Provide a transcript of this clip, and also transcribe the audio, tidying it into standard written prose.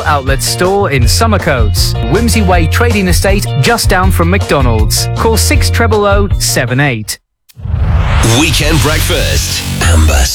outlet store in Summercoats. Whimsy Way Trading Estate, just down from McDonald's. Call 600 78. Weekend Breakfast. Amber